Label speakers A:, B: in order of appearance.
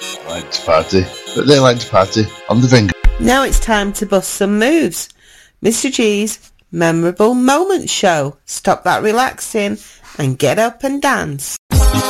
A: I like to party, but they like to party on the finger.
B: Now it's time to bust some moves. Mr. G's Memorable Moments Show. Stop that relaxing and get up and dance.